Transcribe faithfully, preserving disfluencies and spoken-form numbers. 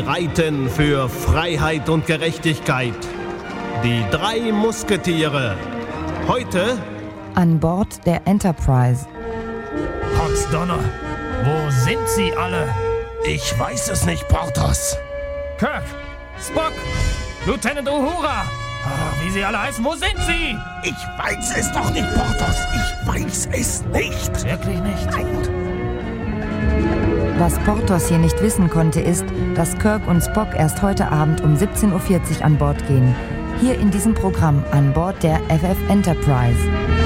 streiten für Freiheit und Gerechtigkeit. Die drei Musketiere. Heute an Bord der Enterprise. Potsdonner, wo sind sie alle? Ich weiß es nicht, Porthos. Kirk, Spock, Lieutenant Uhura, oh, wie sie alle heißen, wo sind sie? Ich weiß es doch nicht, Porthos. Ich weiß es nicht. Wirklich nicht? Nein. Was Porthos hier nicht wissen konnte, ist, dass Kirk und Spock erst heute Abend um siebzehn Uhr vierzig an Bord gehen. Hier in diesem Programm an Bord der F F Enterprise.